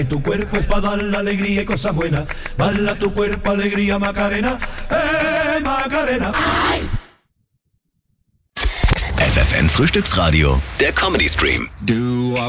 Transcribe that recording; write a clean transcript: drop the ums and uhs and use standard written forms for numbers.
Tu cuerpo es para dar la alegría y cosas buenas. Bala tu cuerpo, alegría, Macarena. Macarena. FFN Frühstücksradio, der Comedy Stream. Du